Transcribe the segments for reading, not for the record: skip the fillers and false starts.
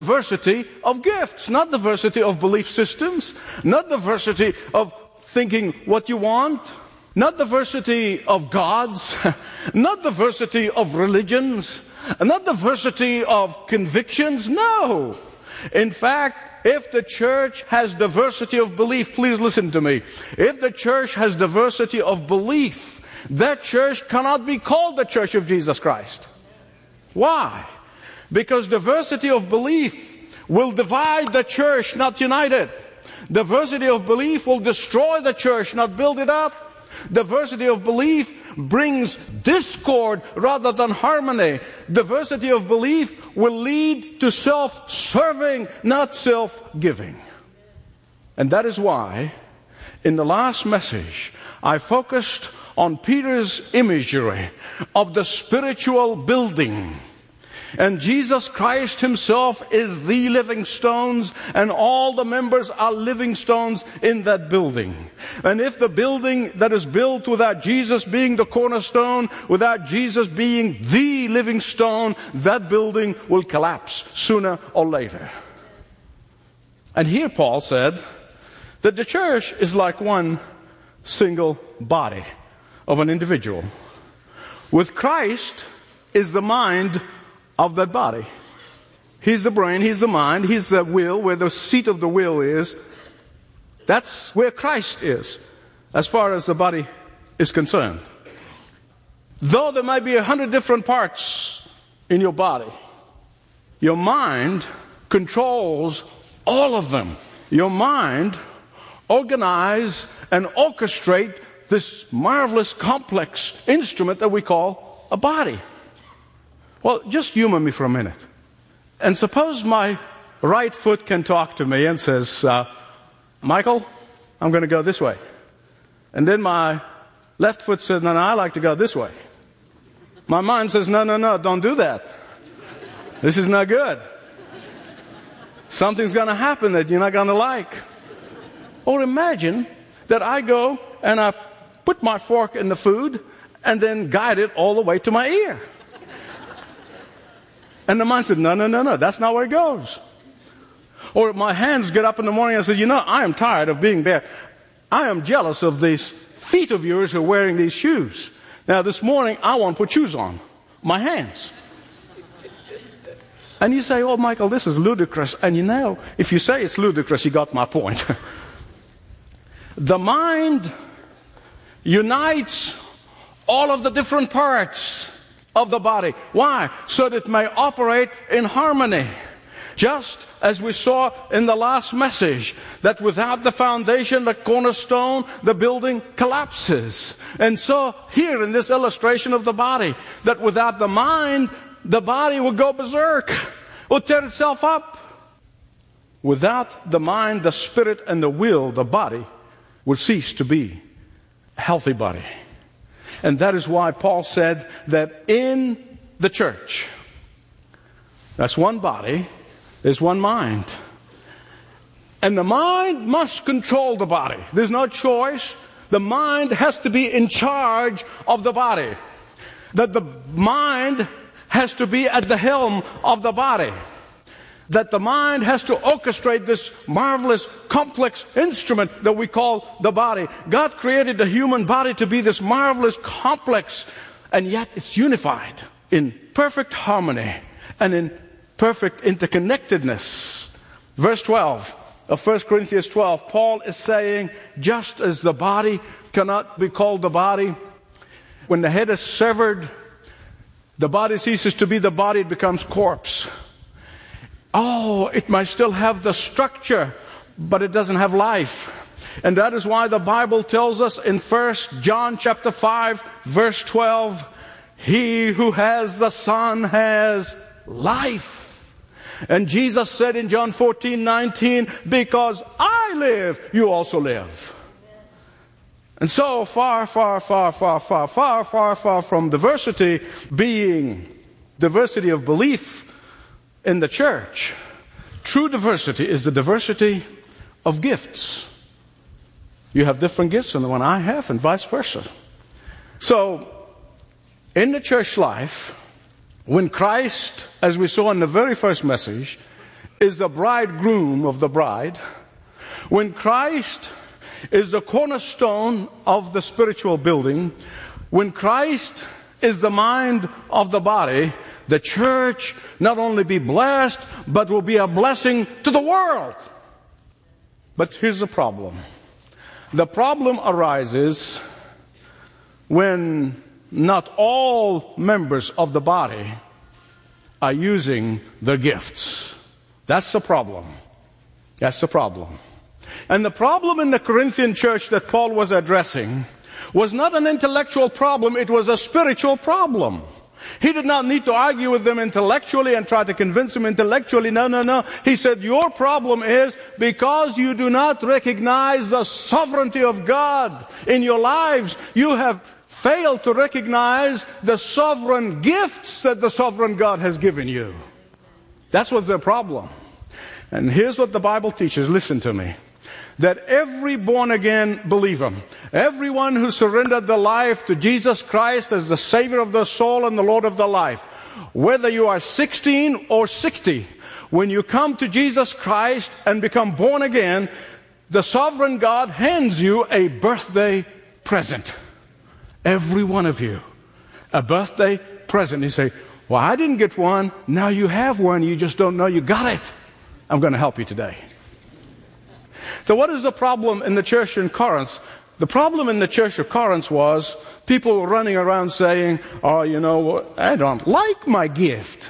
diversity of gifts, not diversity of belief systems, not diversity of thinking what you want, not diversity of gods, not diversity of religions, not diversity of convictions. No. In fact, if the church has diversity of belief, please listen to me. If the church has diversity of belief, that church cannot be called the Church of Jesus Christ. Why? Because diversity of belief will divide the church, not unite it. Diversity of belief will destroy the church, not build it up. Diversity of belief brings discord rather than harmony. Diversity of belief will lead to self-serving, not self-giving. And that is why, in the last message, I focused on Peter's imagery of the spiritual building. And Jesus Christ himself is the living stones, and all the members are living stones in that building. And if the building that is built without Jesus being the cornerstone, without Jesus being the living stone, that building will collapse sooner or later. And here Paul said that the church is like one single body of an individual. With Christ is the mind of that body. He's the brain, he's the mind, he's the will, where the seat of the will is. That's where Christ is, as far as the body is concerned. Though there might be 100 different parts in your body, your mind controls all of them. Your mind organizes and orchestrates this marvelous, complex instrument that we call a body. Well, just humor me for a minute. And suppose my right foot can talk to me and says, Michael, I'm going to go this way. And then my left foot says, no, I like to go this way. My mind says, no, don't do that. This is not good. Something's going to happen that you're not going to like. Or imagine that I go and I put my fork in the food and then guide it all the way to my ear. And the mind said, no, that's not where it goes. Or my hands get up in the morning and say, I am tired of being bare. I am jealous of these feet of yours who are wearing these shoes. Now this morning, I want to put shoes on. My hands. And you say, oh, Michael, this is ludicrous. And if you say it's ludicrous, you got my point. The mind unites all of the different parts of the body. Why? So that it may operate in harmony. Just as we saw in the last message, that without the foundation, the cornerstone, the building collapses. And so here in this illustration of the body, that without the mind, the body will go berserk, will tear itself up. Without the mind, the spirit, and the will, the body will cease to be a healthy body. And that is why Paul said that in the church, that's one body, there's one mind. And the mind must control the body. There's no choice. The mind has to be in charge of the body. That the mind has to be at the helm of the body. That the mind has to orchestrate this marvelous, complex instrument that we call the body. God created the human body to be this marvelous, complex, and yet it's unified in perfect harmony and in perfect interconnectedness. Verse 12 of 1 Corinthians 12, Paul is saying, just as the body cannot be called the body, when the head is severed, the body ceases to be the body, it becomes corpse. Oh, it might still have the structure, but it doesn't have life. And that is why the Bible tells us in 1 John chapter 5, verse 12, he who has the Son has life. And Jesus said in John 14:19, because I live, you also live. And so far from diversity being diversity of belief in the church, true diversity is the diversity of gifts. You have different gifts than the one I have, and vice versa. So, in the church life, when Christ, as we saw in the very first message, is the bridegroom of the bride, when Christ is the cornerstone of the spiritual building, when Christ is the mind of the body, the church not only be blessed, but will be a blessing to the world. But here's the problem. The problem arises when not all members of the body are using their gifts. That's the problem. That's the problem. And the problem in the Corinthian church that Paul was addressing was not an intellectual problem, it was a spiritual problem. He did not need to argue with them intellectually and try to convince them intellectually. No. He said, your problem is because you do not recognize the sovereignty of God in your lives. You have failed to recognize the sovereign gifts that the sovereign God has given you. That's what's their problem. And here's what the Bible teaches. Listen to me. That every born-again believer, everyone who surrendered their life to Jesus Christ as the Savior of their soul and the Lord of their life, whether you are 16 or 60, when you come to Jesus Christ and become born again, the sovereign God hands you a birthday present. Every one of you. A birthday present. You say, well, I didn't get one. Now you have one. You just don't know you got it. I'm going to help you today. So what is the problem in the church in Corinth? The problem in the church of Corinth was people were running around saying, oh, you know, I don't like my gift.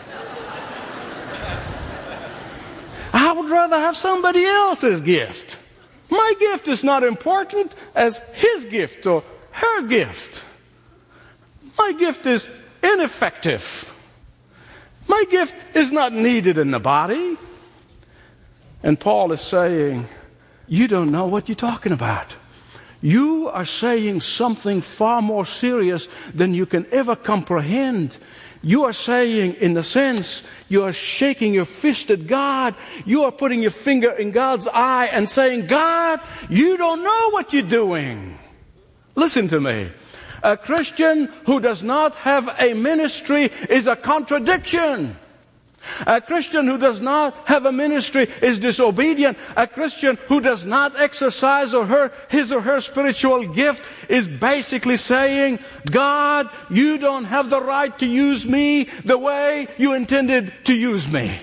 I would rather have somebody else's gift. My gift is not important as his gift or her gift. My gift is ineffective. My gift is not needed in the body. And Paul is saying, you don't know what you're talking about. You are saying something far more serious than you can ever comprehend. You are saying, in the sense, you are shaking your fist at God. You are putting your finger in God's eye and saying, God, you don't know what you're doing. Listen to me. A Christian who does not have a ministry is a contradiction. A Christian who does not have a ministry is disobedient. A Christian who does not exercise his or her spiritual gift is basically saying, God, you don't have the right to use me the way you intended to use me.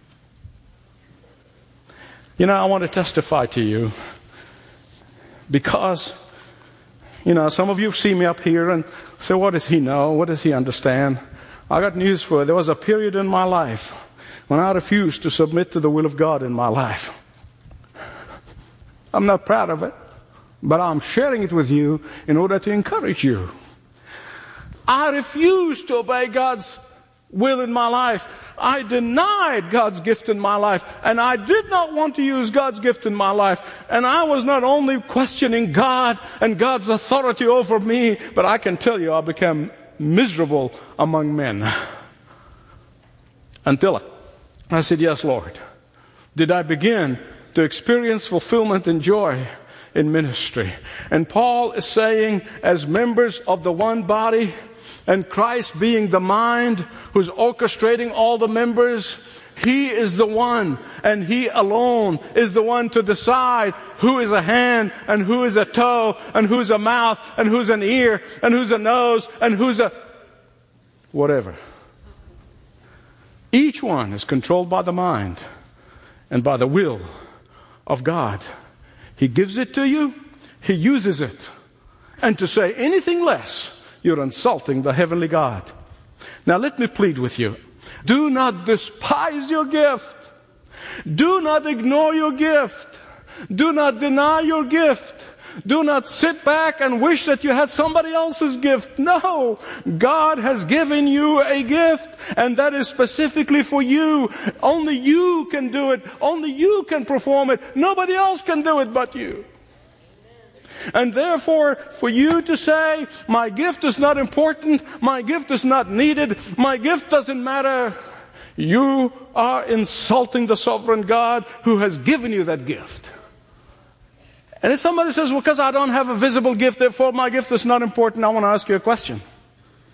You know, I want to testify to you because, you know, some of you see me up here and say, what does he know? What does he understand? I got news for you. There was a period in my life when I refused to submit to the will of God in my life. I'm not proud of it, but I'm sharing it with you in order to encourage you. I refused to obey God's will in my life. I denied God's gift in my life, and I did not want to use God's gift in my life. And I was not only questioning God and God's authority over me, but I can tell you I became miserable among men. Until I said, yes, Lord. Did I begin to experience fulfillment and joy in ministry? And Paul is saying, as members of the one body, and Christ being the mind who's orchestrating all the members, He is the one, and He alone is the one to decide who is a hand, and who is a toe, and who's a mouth, and who's an ear, and who's a nose, and who's a whatever. Each one is controlled by the mind and by the will of God. He gives it to you, He uses it. And to say anything less, you're insulting the heavenly God. Now let me plead with you. Do not despise your gift. Do not ignore your gift. Do not deny your gift. Do not sit back and wish that you had somebody else's gift. No, God has given you a gift, and that is specifically for you. Only you can do it. Only you can perform it. Nobody else can do it but you. And therefore, for you to say, my gift is not important, my gift is not needed, my gift doesn't matter, you are insulting the sovereign God who has given you that gift. And if somebody says, well, because I don't have a visible gift, therefore my gift is not important, I want to ask you a question.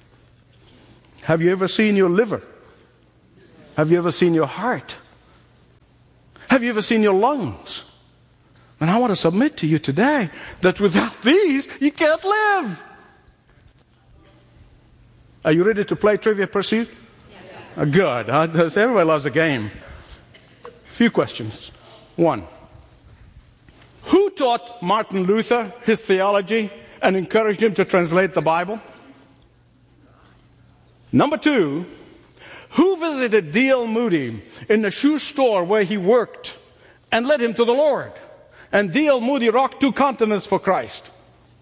Have you ever seen your liver? Have you ever seen your heart? Have you ever seen your lungs? And I want to submit to you today that without these, you can't live. Are you ready to play Trivia Pursuit? Yeah. Good. Everybody loves a game. A few questions. 1. Who taught Martin Luther his theology and encouraged him to translate the Bible? Number 2, who visited D.L. Moody in the shoe store where he worked and led him to the Lord? And D.L. Moody rocked 2 continents for Christ.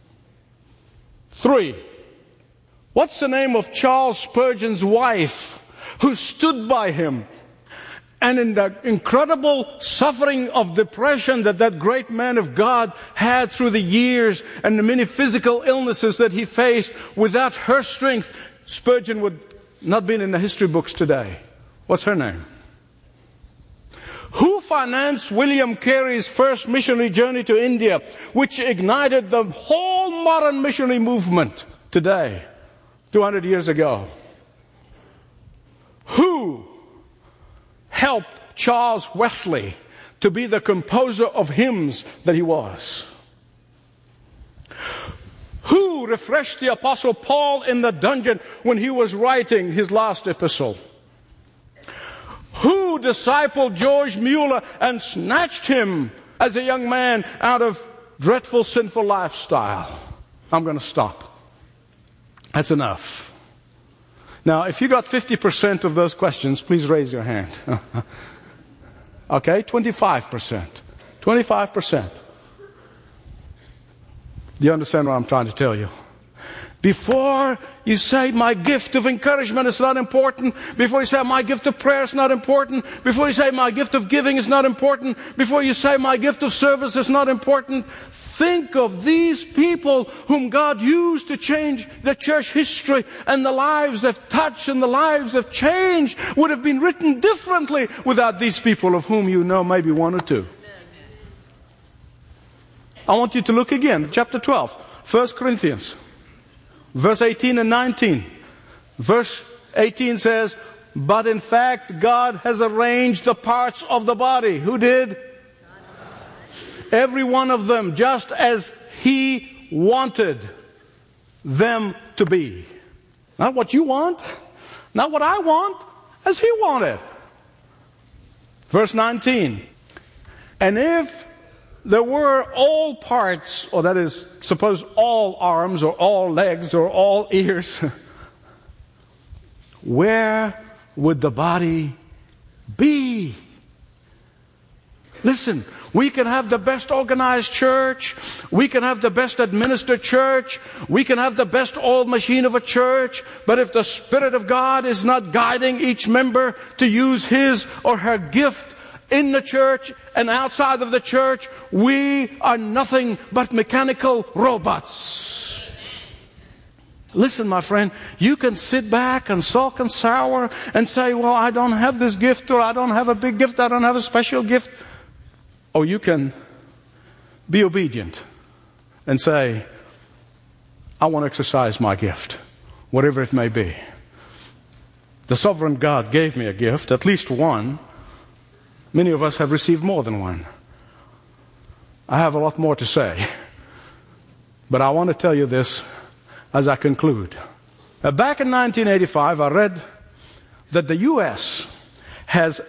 3, what's the name of Charles Spurgeon's wife who stood by him? And in the incredible suffering of depression that great man of God had through the years and the many physical illnesses that he faced, without her strength, Spurgeon would not been in the history books today. What's her name? Who financed William Carey's first missionary journey to India, which ignited the whole modern missionary movement today, 200 years ago? Who helped Charles Wesley to be the composer of hymns that he was? Who refreshed the Apostle Paul in the dungeon when he was writing his last epistle? Who discipled George Mueller and snatched him as a young man out of dreadful sinful lifestyle? I'm going to stop. That's enough. Now, if you got 50% of those questions, please raise your hand. Okay, 25%. 25%. Do you understand what I'm trying to tell you? Before you say my gift of encouragement is not important, before you say my gift of prayer is not important, before you say my gift of giving is not important, before you say my gift of service is not important, think of these people whom God used to change the church history, and the lives they've touched and the lives they've changed would have been written differently without these people, of whom you know maybe 1 or 2. I want you to look again, chapter 12, 1 Corinthians. Verse 18 and 19. Verse 18 says, but in fact, God has arranged the parts of the body. Who did? Every one of them, just as He wanted them to be. Not what you want, not what I want, as He wanted. Verse 19. And if there were all parts, or that is, suppose all arms or all legs or all ears, where would the body be? Listen, we can have the best organized church, we can have the best administered church, we can have the best oiled machine of a church, but if the Spirit of God is not guiding each member to use his or her gift in the church and outside of the church, we are nothing but mechanical robots. Listen, my friend, you can sit back and sulk and sour and say, well, I don't have this gift, or I don't have a big gift, I don't have a special gift. Or you can be obedient and say, I want to exercise my gift, whatever it may be. The sovereign God gave me a gift, at least one. Many of us have received more than one. I have a lot more to say. But I want to tell you this as I conclude. Back in 1985, I read that the U.S. has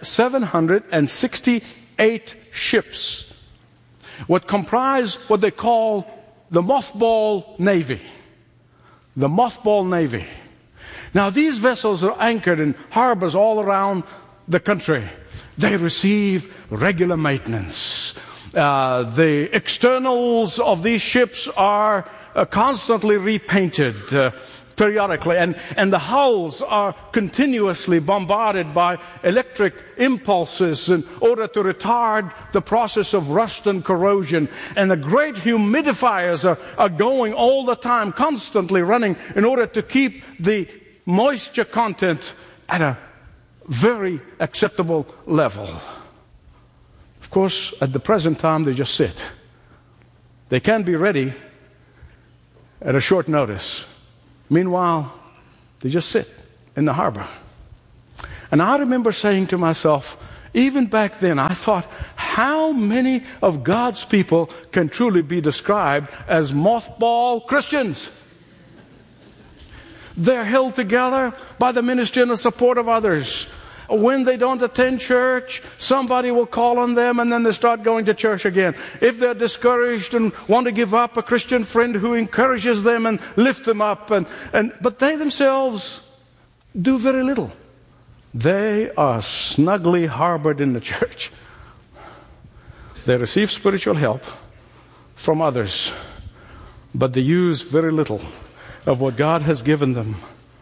768 ships, what comprise what they call the mothball navy. The mothball navy. Now, these vessels are anchored in harbors all around the country. They receive regular maintenance. The externals of these ships are constantly repainted periodically, and the hulls are continuously bombarded by electric impulses in order to retard the process of rust and corrosion. And the great humidifiers are going all the time, constantly running, in order to keep the moisture content at a very acceptable level. Of course, at the present time, they just sit. They can be ready at a short notice. Meanwhile, they just sit in the harbor. And I remember saying to myself, even back then, I thought, how many of God's people can truly be described as mothball Christians? They're held together by the ministry and the support of others. When they don't attend church, somebody will call on them and then they start going to church again. If they're discouraged and want to give up, a Christian friend who encourages them and lifts them up. But they themselves do very little. They are snugly harbored in the church. They receive spiritual help from others, but they use very little of what God has given them.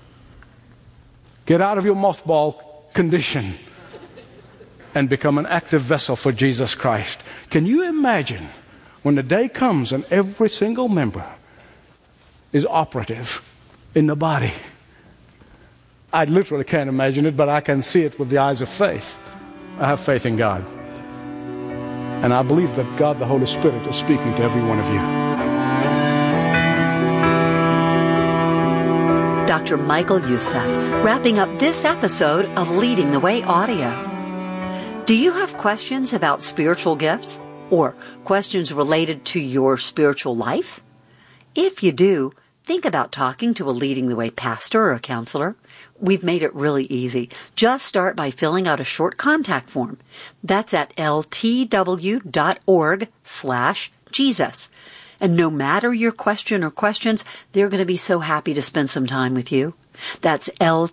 Get out of your mothball condition and become an active vessel for Jesus Christ. Can you imagine when the day comes and every single member is operative in the body? I literally can't imagine it, but I can see it with the eyes of faith. I have faith in God. And I believe that God, the Holy Spirit, is speaking to every one of you. Dr. Michael Youssef, wrapping up this episode of Leading the Way Audio. Do you have questions about spiritual gifts or questions related to your spiritual life? If you do, think about talking to a Leading the Way pastor or a counselor. We've made it really easy. Just start by filling out a short contact form. That's at ltw.org/Jesus. And no matter your question or questions, they're going to be so happy to spend some time with you. That's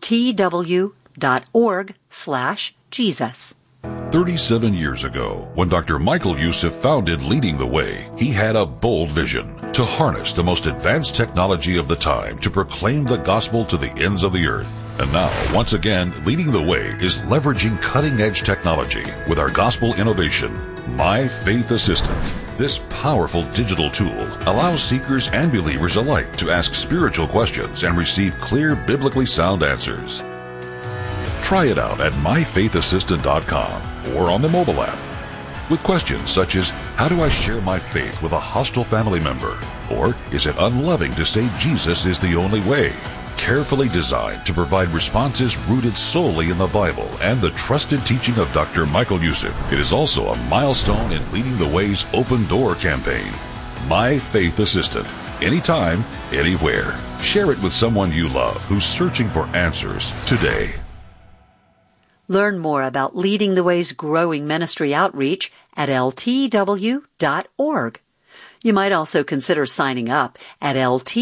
ltw.org/Jesus. 37 years ago, when Dr. Michael Youssef founded Leading the Way, he had a bold vision to harness the most advanced technology of the time to proclaim the gospel to the ends of the earth. And now, once again, Leading the Way is leveraging cutting-edge technology with our gospel innovation, My Faith Assistant. This powerful digital tool allows seekers and believers alike to ask spiritual questions and receive clear, biblically sound answers. Try it out at myfaithassistant.com or on the mobile app. With questions such as, how do I share my faith with a hostile family member? Or is it unloving to say Jesus is the only way? Carefully designed to provide responses rooted solely in the Bible and the trusted teaching of Dr. Michael Youssef. It is also a milestone in Leading the Way's Open Door campaign. My Faith Assistant. Anytime, anywhere. Share it with someone you love who's searching for answers today. Learn more about Leading the Way's growing ministry outreach at ltw.org. You might also consider signing up at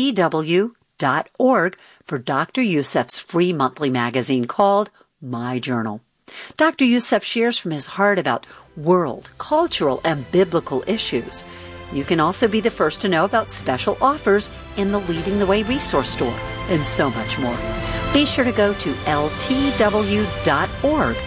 ltw.org for Dr. Youssef's free monthly magazine called My Journal. Dr. Youssef shares from his heart about world, cultural, and biblical issues. You can also be the first to know about special offers in the Leading the Way resource store and so much more. Be sure to go to ltw.org.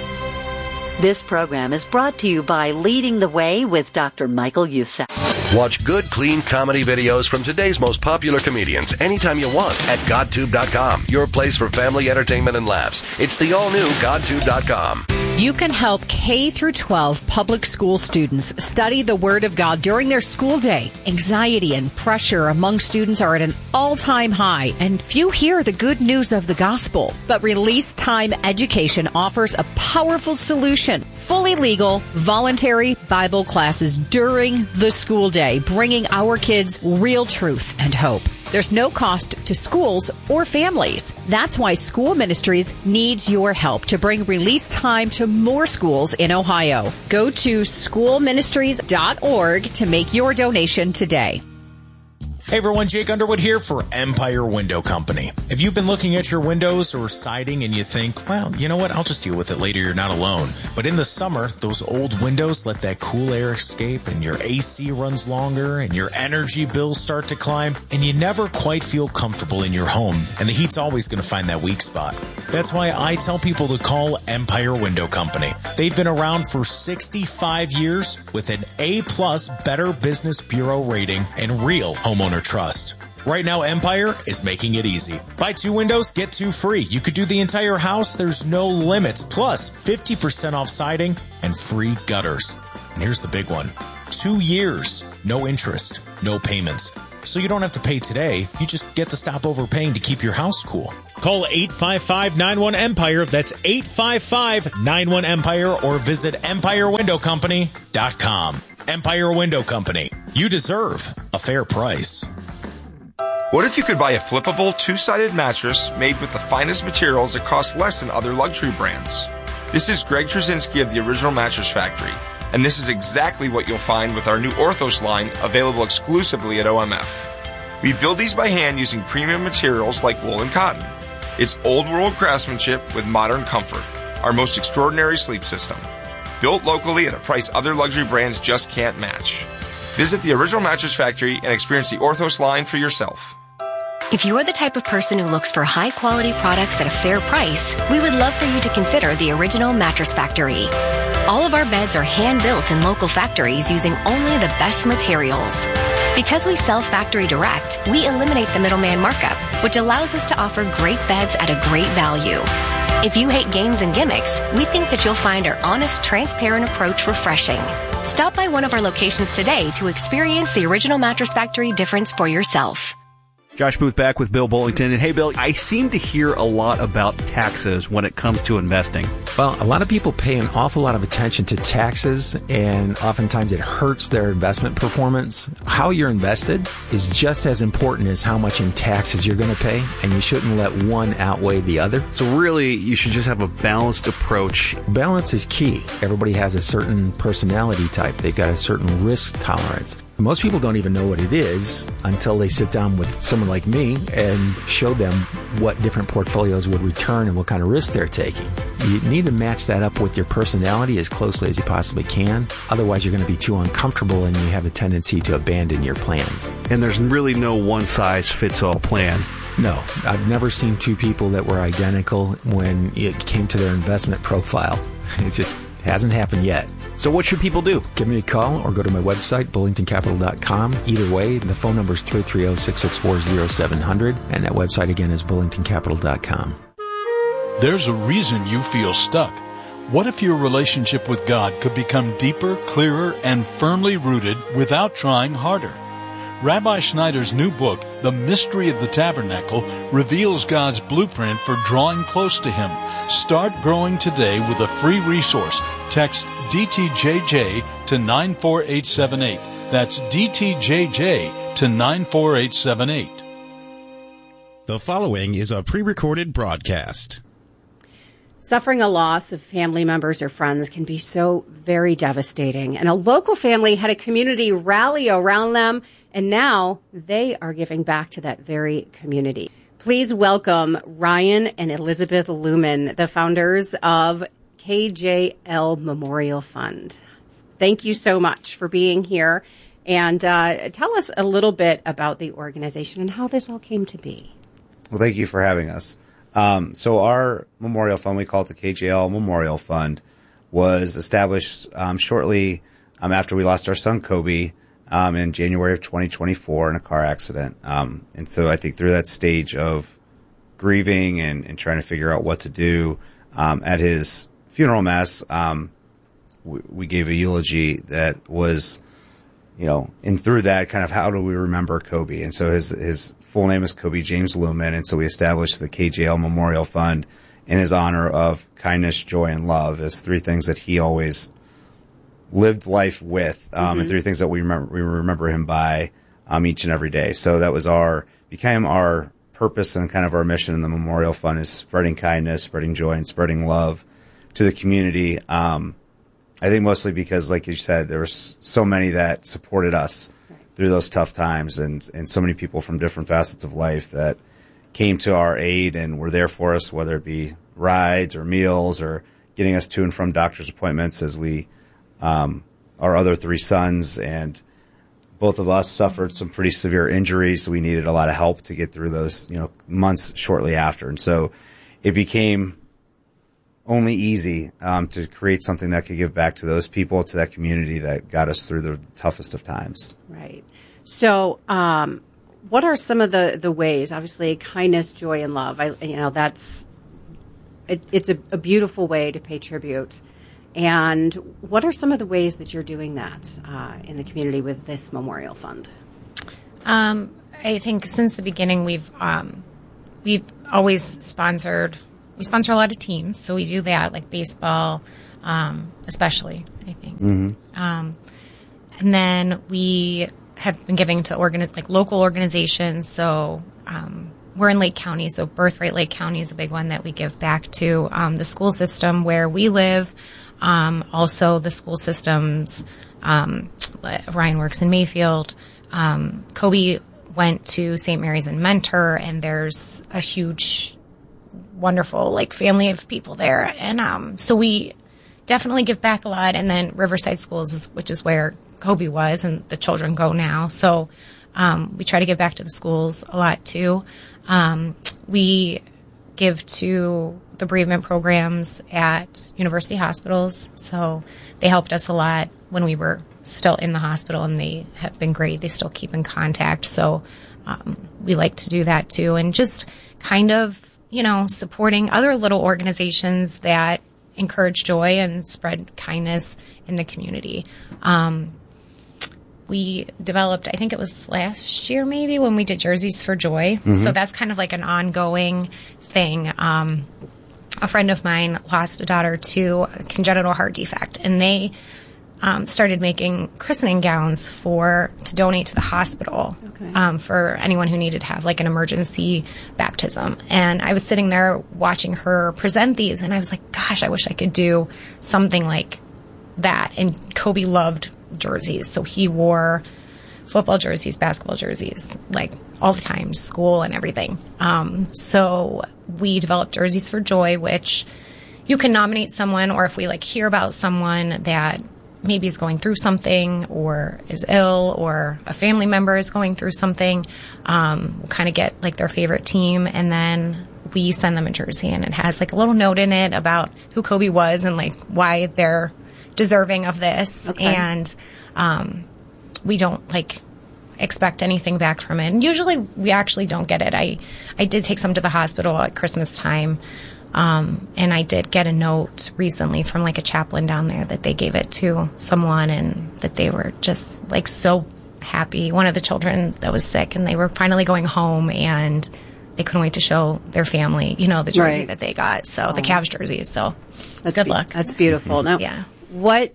This program is brought to you by Leading the Way with Dr. Michael Youssef. Watch good, clean comedy videos from today's most popular comedians anytime you want at GodTube.com, your place for family entertainment and laughs. It's the all-new GodTube.com. You can help K through 12 public school students study the Word of God during their school day. Anxiety and pressure among students are at an all-time high, and few hear the good news of the gospel. But Release Time Education offers a powerful solution. Fully legal, voluntary Bible classes during the school day, bringing our kids real truth and hope. There's no cost to schools or families. That's why School Ministries needs your help to bring Release Time to more schools in Ohio. Go to schoolministries.org to make your donation today. Hey everyone, Jake Underwood here for Empire Window Company. If you've been looking at your windows or siding and you think, well, you know what, I'll just deal with it later, you're not alone. But in the summer, those old windows let that cool air escape and your AC runs longer and your energy bills start to climb and you never quite feel comfortable in your home and the heat's always going to find that weak spot. That's why I tell people to call Empire Window Company. They've been around for 65 years with an A+ Better Business Bureau rating and real homeowner trust. Right now, Empire is making it easy. Buy 2 windows, get 2 free. You could do the entire house. There's no limits. Plus 50% off siding and free gutters. And here's the big one. 2 years, no interest, no payments. So you don't have to pay today. You just get to stop overpaying to keep your house cool. Call 855-91-EMPIRE. That's 855-91-EMPIRE or visit EmpireWindowCompany.com. Empire Window Company. You deserve a fair price. What if you could buy a flippable two-sided mattress made with the finest materials that cost less than other luxury brands? This is Greg Trzynski of the Original Mattress Factory, and this is exactly what you'll find with our new Orthos line available exclusively at OMF. We build these by hand using premium materials like wool and cotton. It's old-world craftsmanship with modern comfort, our most extraordinary sleep system. Built locally at a price other luxury brands just can't match. Visit the Original Mattress Factory and experience the Orthos line for yourself. If you are the type of person who looks for high-quality products at a fair price, we would love for you to consider the Original Mattress Factory. All of our beds are hand-built in local factories using only the best materials. Because we sell factory direct, we eliminate the middleman markup, which allows us to offer great beds at a great value. If you hate games and gimmicks, we think that you'll find our honest, transparent approach refreshing. Stop by one of our locations today to experience the Original Mattress Factory difference for yourself. Josh Booth back with Bill Bullington. And hey, Bill, I seem to hear a lot about taxes when it comes to investing. Well, a lot of people pay an awful lot of attention to taxes, and oftentimes it hurts their investment performance. How you're invested is just as important as how much in taxes you're going to pay, and you shouldn't let one outweigh the other. So really, you should just have a balanced approach. Balance is key. Everybody has a certain personality type. They've got a certain risk tolerance. Most people don't even know what it is until they sit down with someone like me and show them what different portfolios would return and what kind of risk they're taking. You need to match that up with your personality as closely as you possibly can. Otherwise, you're going to be too uncomfortable and you have a tendency to abandon your plans. And there's really no one-size-fits-all plan. No, I've never seen two people that were identical when it came to their investment profile. It just hasn't happened yet. So what should people do? Give me a call or go to my website, bullingtoncapital.com. Either way, the phone number is 330-664-0700, and that website again is bullingtoncapital.com. There's a reason you feel stuck. What if your relationship with God could become deeper, clearer, and firmly rooted without trying harder? Rabbi Schneider's new book, The Mystery of the Tabernacle, reveals God's blueprint for drawing close to Him. Start growing today with a free resource. Text DTJJ to 94878. That's DTJJ to 94878. The following is a pre-recorded broadcast. Suffering a loss of family members or friends can be so very devastating. And a local family had a community rally around them, and now they are giving back to that very community. Please welcome Ryan and Elizabeth Lumen, the founders of KJL Memorial Fund. Thank you so much for being here. And tell us a little bit about the organization and how this all came to be. Well, thank you for having us. So our memorial fund, we call it the KJL Memorial Fund, was established shortly after we lost our son, Kobe, in January of 2024 in a car accident. And so I think through that stage of grieving and trying to figure out what to do, at his funeral mass, we gave a eulogy that was, and through that kind of how do we remember Kobe? And so his full name is Kobe James Lumen. And so we established the KJL Memorial Fund in his honor of kindness, joy, and love as three things that he always lived life with, and three things that we remember him by each and every day. So that was became our purpose and kind of our mission in the Memorial Fund is spreading kindness, spreading joy, and spreading love to the community. I think mostly because, like you said, there were so many that supported us through those tough times, and so many people from different facets of life that came to our aid and were there for us, whether it be rides or meals or getting us to and from doctor's appointments as we our other three sons, and both of us suffered some pretty severe injuries. So we needed a lot of help to get through those, months shortly after. And so it became only easy to create something that could give back to those people, to that community that got us through the toughest of times. Right. So what are some of the ways? Obviously, kindness, joy, and love. It's a beautiful way to pay tribute. And what are some of the ways that you're doing that in the community with this Memorial Fund? I think since the beginning we've we've always sponsor a lot of teams. So we do that, like baseball, especially, I think. And then we have been giving to local organizations. So we're in Lake County, so Birthright Lake County is a big one that we give back to. The school system where we live, also the school systems, Ryan works in Mayfield. Kobe went to St. Mary's in Mentor, and there's a huge, wonderful family of people there. And so we definitely give back a lot. And then Riverside Schools, which is where Kobe was, and the children go now. So we try to give back to the schools a lot too. We give to the bereavement programs at university hospitals. So they helped us a lot when we were still in the hospital, and they have been great. They still keep in contact. So we like to do that too. And just kind of, supporting other little organizations that encourage joy and spread kindness in the community. We developed, I think it was last year maybe, when we did Jerseys for Joy. So that's kind of like an ongoing thing. A friend of mine lost a daughter to a congenital heart defect, and they started making christening gowns to donate to the hospital for anyone who needed to have an emergency baptism. And I was sitting there watching her present these, and I was like, gosh, I wish I could do something like that. And Kobe loved jerseys, so he wore football jerseys, basketball jerseys, all the time, school and everything. So we developed Jerseys for Joy, which you can nominate someone, or if we hear about someone that maybe is going through something or is ill, or a family member is going through something, we'll kind of get their favorite team, and then we send them a jersey, and it has a little note in it about who Kobe was and why they're deserving of this. And we don't expect anything back from it. And usually we actually don't get it. I did take some to the hospital at Christmas time. And I did get a note recently from a chaplain down there that they gave it to someone, and that they were just so happy. One of the children that was sick, and they were finally going home, and they couldn't wait to show their family, the jersey that they got. So the Cavs jerseys. So that's good luck. That's beautiful. Now, what,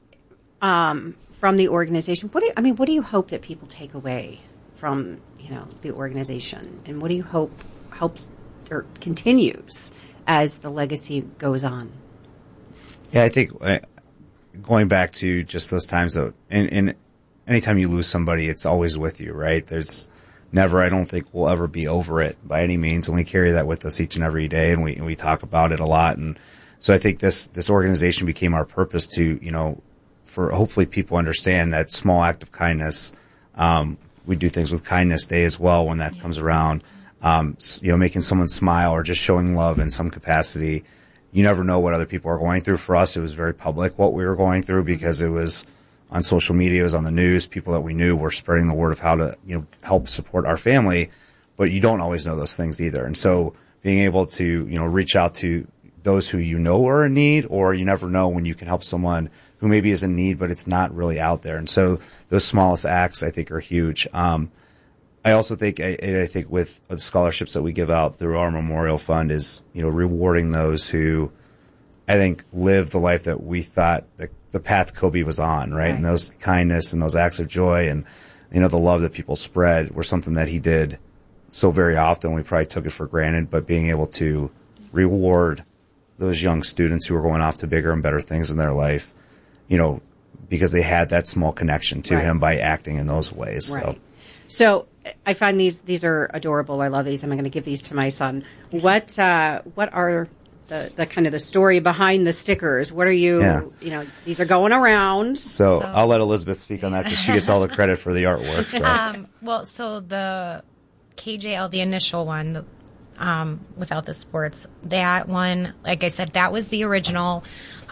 from the organization, what do you hope that people take away from, the organization? And what do you hope helps or continues as the legacy goes on? Yeah, I think going back to just those times of, and anytime you lose somebody, it's always with you, right? There's never, I don't think we'll ever be over it by any means. And we carry that with us each and every day, and we talk about it a lot. And so I think this organization became our purpose to, for hopefully people understand that small act of kindness. We do things with Kindness Day as well when that comes around. Making someone smile or just showing love in some capacity. You never know what other people are going through. For us, it was very public what we were going through, because it was on social media, it was on the news. People that we knew were spreading the word of how to, help support our family. But you don't always know those things either. And so being able to, reach out to those who are in need, or you never know when you can help someone who maybe is in need, but it's not really out there. And so those smallest acts, I think, are huge. I also think, I think with the scholarships that we give out through our Memorial Fund is, rewarding those who, I think, live the life that we thought the path Kobe was on, right? And those kindness and those acts of joy and, the love that people spread were something that he did so very often. We probably took it for granted, but being able to reward those young students who are going off to bigger and better things in their life, because they had that small connection to him by acting in those ways. Right. So I find these are adorable. I love these. I'm going to give these to my son. What are the kind of the story behind the stickers? What are you, these are going around. So I'll let Elizabeth speak on that, because she gets all the credit for the artwork. So. So the KJL, the initial one, without the sports, that one, like I said, that was the original,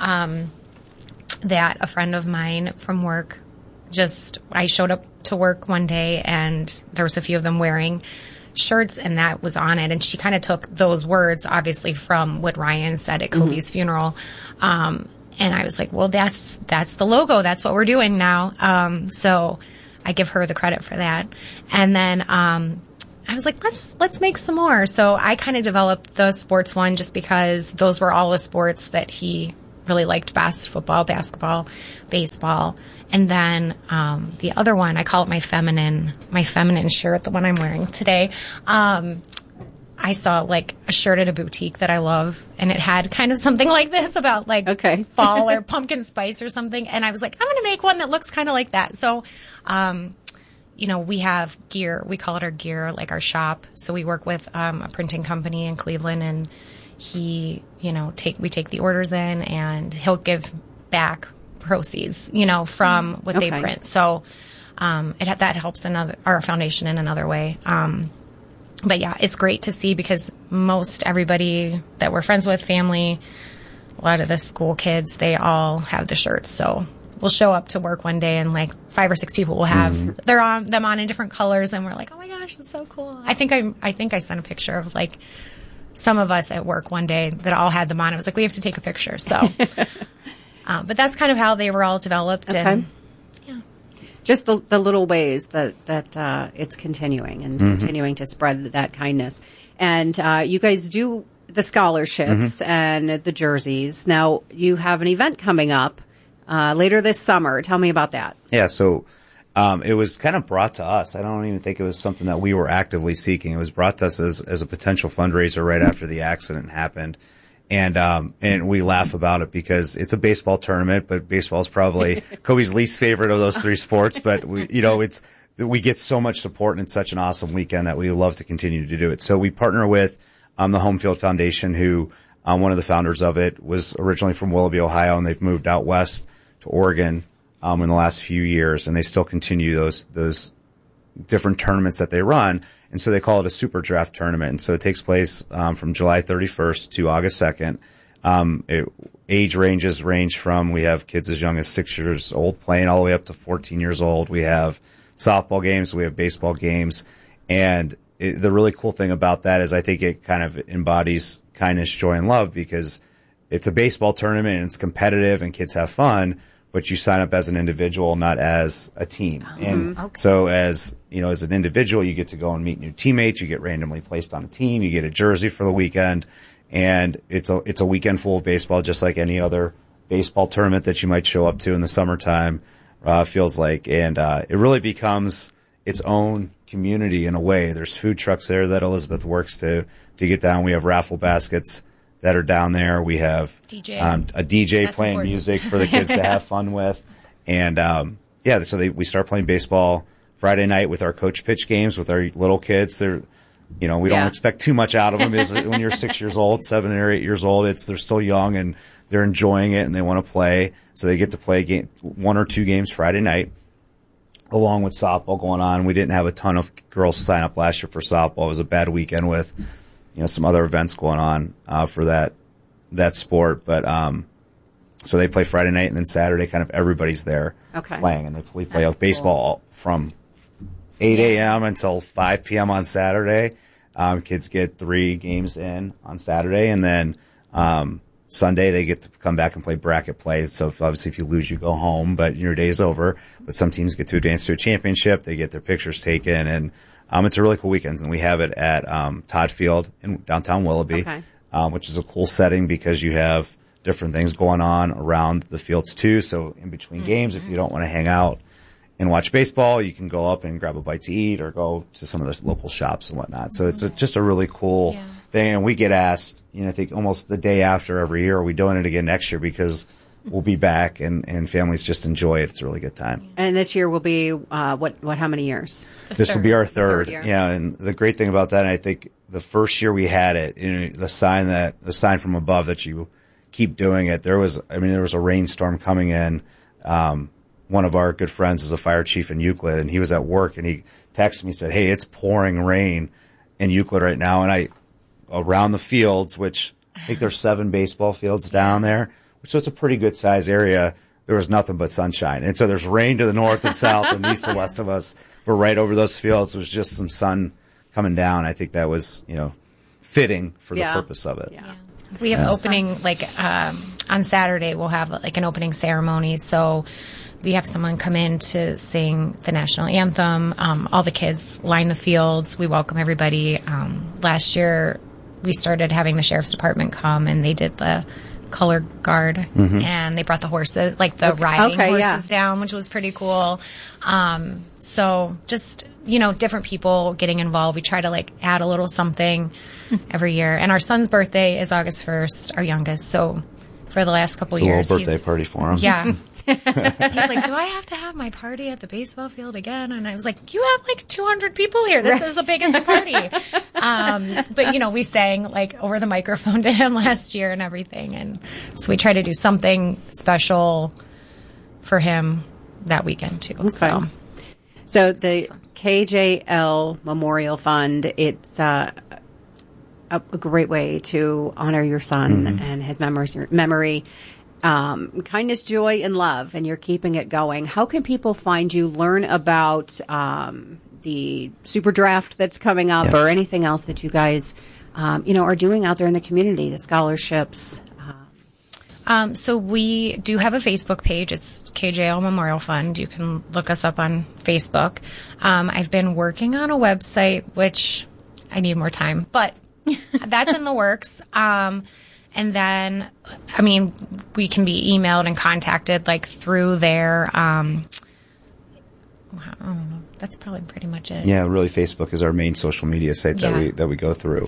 that a friend of mine from work, I showed up to work one day, and there was a few of them wearing shirts, and that was on it. And she kind of took those words, obviously, from what Ryan said at Kobe's funeral. And I was like, well, that's the logo. That's what we're doing now. So I give her the credit for that. And then I was like, let's make some more. So I kind of developed the sports one just because those were all the sports that he really liked best: football, basketball, baseball. And then the other one, I call it my feminine shirt, the one I'm wearing today. I saw like a shirt at a boutique that I love, and it had kind of something like this about like fall or pumpkin spice or something. And I was like, I'm going to make one that looks kind of like that. So, we have gear. We call it our gear, like our shop. So we work with a printing company in Cleveland, and we take the orders in, and he'll give back proceeds, from what they print. So that helps our foundation in another way. But yeah, it's great to see because most everybody that we're friends with, family, a lot of the school kids, they all have the shirts. So we'll show up to work one day and like 5 or 6 people will have them on in different colors, and we're like, oh my gosh, that's so cool. I think I sent a picture of like some of us at work one day that all had them on. I was like, we have to take a picture. So, but that's kind of how they were all developed. Okay. And just the little ways that it's continuing and continuing to spread that kindness. And you guys do the scholarships and the jerseys. Now, you have an event coming up later this summer. Tell me about that. Yeah, so it was kind of brought to us. I don't even think it was something that we were actively seeking. It was brought to us as a potential fundraiser right after the accident happened. And we laugh about it because it's a baseball tournament, but baseball is probably Kobe's least favorite of those 3 sports. But we get so much support, and it's such an awesome weekend that we love to continue to do it. So we partner with the Home Field Foundation, who one of the founders of it was originally from Willoughby, Ohio, and they've moved out west to Oregon in the last few years, and they still continue those different tournaments that they run. And so they call it a super draft tournament. And so it takes place from July 31st to August 2nd. Age range from, we have kids as young as 6 years old playing all the way up to 14 years old. We have softball games. We have baseball games. And the really cool thing about that is I think it kind of embodies kindness, joy, and love, because it's a baseball tournament and it's competitive and kids have fun, but you sign up as an individual, not as a team. So as an individual, you get to go and meet new teammates. You get randomly placed on a team. You get a jersey for the weekend, and it's a weekend full of baseball, just like any other baseball tournament that you might show up to in the summertime. Feels like, and it really becomes its own community in a way. There's food trucks there that Elizabeth works to get down. We have raffle baskets that are down there. We have a DJ That's playing important. Music for the kids to have fun with. And so we start playing baseball Friday night with our coach pitch games with our little kids. They're, we don't expect too much out of them. When you're 6 years old, 7 or 8 years old, they're still young and they're enjoying it and they want to play. So they get to play 1 or 2 games Friday night, along with softball going on. We didn't have a ton of girls sign up last year for softball. It was a bad weekend with some other events going on for that sport. But so they play Friday night, and then Saturday kind of everybody's there playing. And we play baseball from 8 a.m. until 5 p.m. on Saturday. Kids get 3 games in on Saturday, and then Sunday they get to come back and play bracket play. So obviously if you lose, you go home, but your day's over. But some teams get to advance to a championship. They get their pictures taken, and it's a really cool weekend. And we have it at Todd Field in downtown Willoughby, which is a cool setting because you have different things going on around the fields too. So in between games, if you don't want to hang out and watch baseball, you can go up and grab a bite to eat or go to some of the local shops and whatnot. So it's just a really cool thing. And we get asked, I think almost the day after every year, are we doing it again next year? Because we'll be back and families just enjoy it. It's a really good time. And this year will be, how many years? This will be our third. Yeah. And the great thing about that, I think the first year we had it, the sign from above that you keep doing it, there was a rainstorm coming in. One of our good friends is a fire chief in Euclid, and he was at work, and he texted me and said, hey, it's pouring rain in Euclid right now. And around the fields, which I think there's 7 baseball fields down there, so it's a pretty good size area. There was nothing but sunshine. And so there's rain to the north and south and east and west of us. But right over those fields was just some sun coming down. I think that was, fitting for the purpose of it. Yeah. We have opening, on Saturday, we'll have an opening ceremony. So we have someone come in to sing the national anthem. All the kids line the fields. We welcome everybody. Last year, we started having the sheriff's department come, and they did the color guard, and they brought the horses, like the riding horses down, which was pretty cool. So just, different people getting involved. We try to like add a little something every year. And our son's birthday is August 1st, our youngest. So for the last couple years, a little birthday party for him. Yeah. He's like, do I have to have my party at the baseball field again? And I was like, you have like 200 people here. This is the biggest party. But, we sang like over the microphone to him last year and everything. And so we try to do something special for him that weekend too. Okay. So the KJL Memorial Fund, it's a great way to honor your son and his memory. Kindness, joy, and love, and you're keeping it going. How can people find you, learn about the super draft that's coming up, or anything else that you guys, are doing out there in the community, the scholarships? So we do have a Facebook page. It's KJL Memorial Fund. You can look us up on Facebook. I've been working on a website, which I need more time, but that's in the works. And then, we can be emailed and contacted like through their, I don't know. That's probably pretty much it. Yeah, really, Facebook is our main social media site that we go through.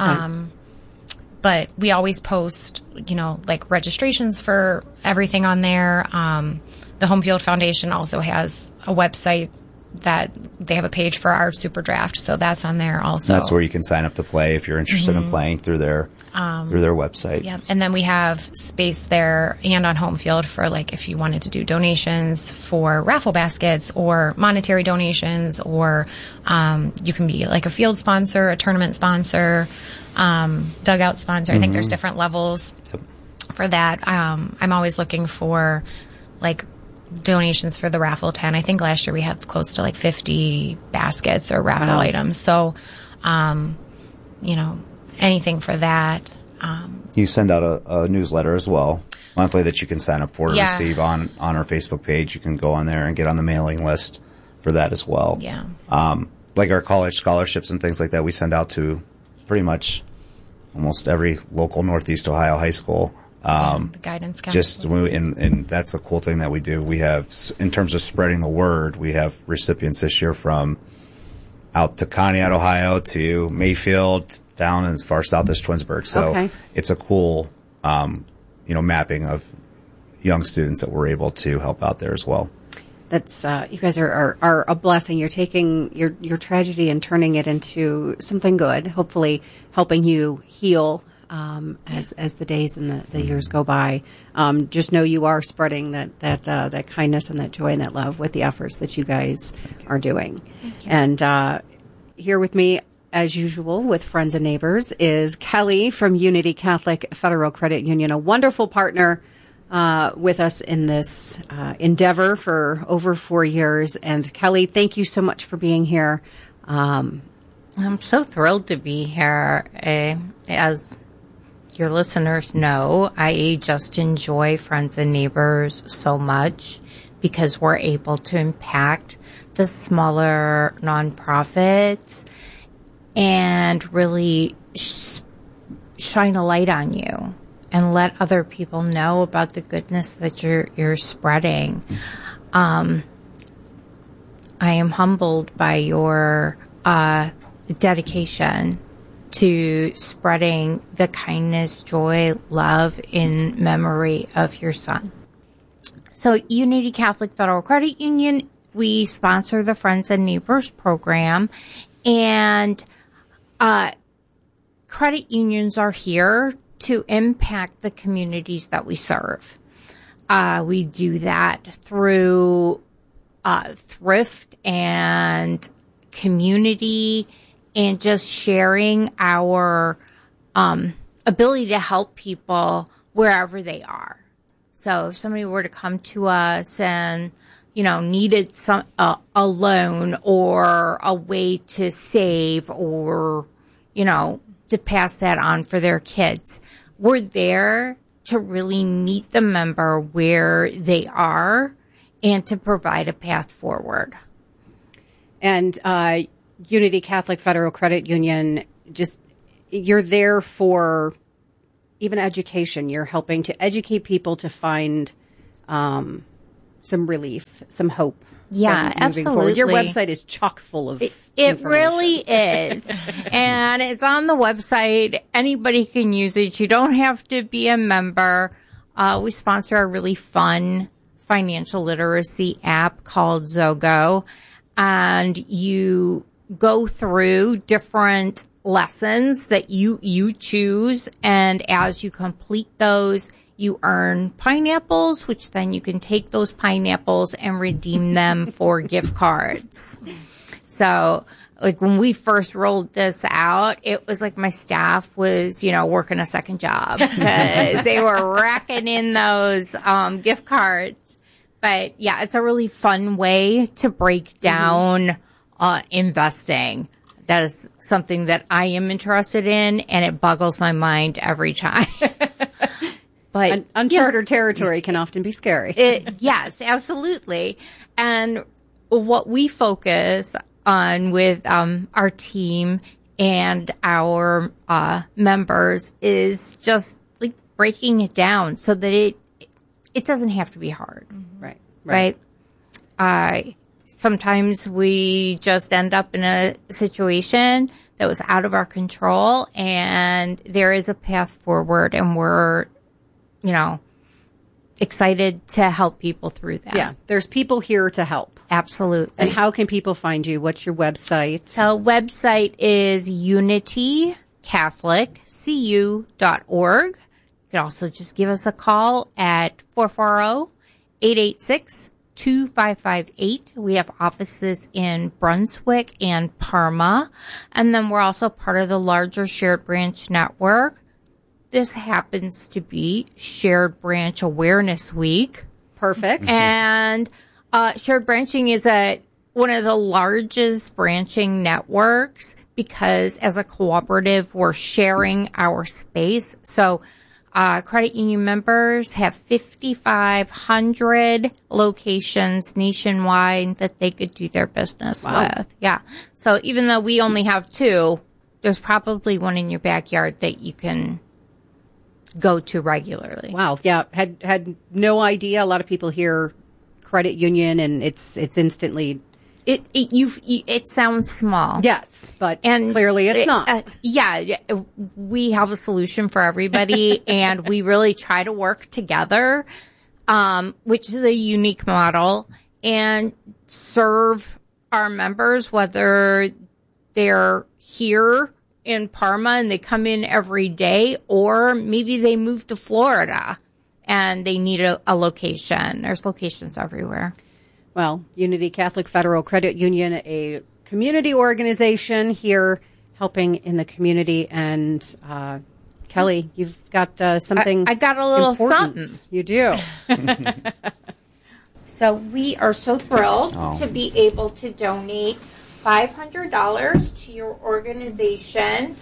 But we always post, like registrations for everything on there. The Home Field Foundation also has a website that they have a page for our super draft, so that's on there also. That's where you can sign up to play if you're interested in playing through their website. Yeah, and then we have space there and on Home Field for like if you wanted to do donations for raffle baskets or monetary donations, or you can be like a field sponsor, a tournament sponsor, dugout sponsor. I think there's different levels for that. I'm always looking for like donations for the raffle tent. I think last year we had close to like 50 baskets or raffle items. So, anything for that. You send out a newsletter as well, monthly, that you can sign up for to receive on our Facebook page. You can go on there and get on the mailing list for that as well. Yeah. Like our college scholarships and things like that, we send out to pretty much almost every local Northeast Ohio high school. The guidance counselor. And that's a cool thing that we do. We have, in terms of spreading the word, we have recipients this year from out to Conneaut, Ohio, to Mayfield, down as far south as Twinsburg. So it's a cool, mapping of young students that we're able to help out there as well. That's you guys are a blessing. You're taking your tragedy and turning it into something good. Hopefully, helping you heal as the days and the years go by. Just know you are spreading that kindness and that joy and that love with the efforts that you guys are doing. And here with me, as usual, with friends and neighbors, is Kelly from Unity Catholic Federal Credit Union, a wonderful partner with us in this endeavor for over 4 years. And Kelly, thank you so much for being here. I'm so thrilled to be here. As your listeners know, I just enjoy Friends and Neighbors so much because we're able to impact the smaller nonprofits and really shine a light on you and let other people know about the goodness that you're spreading. I am humbled by your dedication to spreading the kindness, joy, love in memory of your son. So Unity Catholic Federal Credit Union, we sponsor the Friends and Neighbors program, and credit unions are here to impact the communities that we serve. We do that through thrift and community and just sharing our ability to help people wherever they are. So if somebody were to come to us and, needed a loan or a way to save or, to pass that on for their kids, we're there to really meet the member where they are and to provide a path forward. And Unity Catholic Federal Credit Union, you're there for even education. You're helping to educate people to find some relief, some hope. Yeah, absolutely. Your website is chock full of It really is. And it's on the website. Anybody can use it. You don't have to be a member. We sponsor a really fun financial literacy app called Zogo. And you go through different lessons that you choose. And as you complete those, you earn pineapples, which then you can take those pineapples and redeem them for gift cards. So, like, when we first rolled this out, it was like my staff was, working a second job because they were racking in those gift cards. But, yeah, it's a really fun way to break down investing. That is something that I am interested in, and it boggles my mind every time. But uncharted territory can often be scary. Yes, absolutely. And what we focus on with our team and our members is just like breaking it down so that it doesn't have to be hard. Right. Sometimes we just end up in a situation that was out of our control, and there is a path forward, and we're excited to help people through that. Yeah, there's people here to help. Absolutely. And how can people find you? What's your website? So website is unitycatholiccu.org. You can also just give us a call at 440-886-2558. We have offices in Brunswick and Parma. And then we're also part of the larger Shared Branch Network. This happens to be Shared Branch Awareness Week. Perfect. And shared branching is one of the largest branching networks because as a cooperative, we're sharing our space. So credit union members have 5,500 locations nationwide that they could do their business with. Yeah. So even though we only have 2, there's probably one in your backyard that you can go to regularly. Wow. Yeah. Had no idea. A lot of people hear credit union and it's instantly. It sounds small. Yes, but clearly it's not. We have a solution for everybody and we really try to work together, which is a unique model, and serve our members, whether they're here in Parma and they come in every day, or maybe they move to Florida and they need a location. There's locations everywhere. Well, Unity Catholic Federal Credit Union, a community organization here helping in the community. And Kelly, you've got something. I got a little important. something. You do. So we are so thrilled to be able to donate $500 to your organization.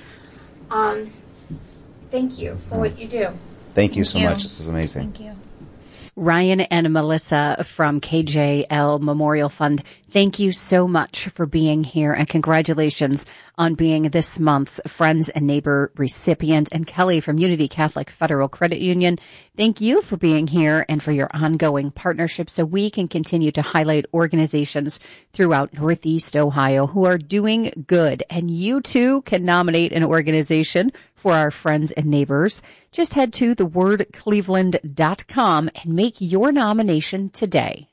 Thank you for what you do. Thank you so much. This is amazing. Thank you. Ryan and Melissa from KJL Memorial Fund, thank you so much for being here, and congratulations on being this month's Friends and Neighbor recipient. And Kelly from Unity Catholic Federal Credit Union, thank you for being here and for your ongoing partnership so we can continue to highlight organizations throughout Northeast Ohio who are doing good. And you too can nominate an organization for our friends and neighbors. Just head to thewordcleveland.com and make your nomination today.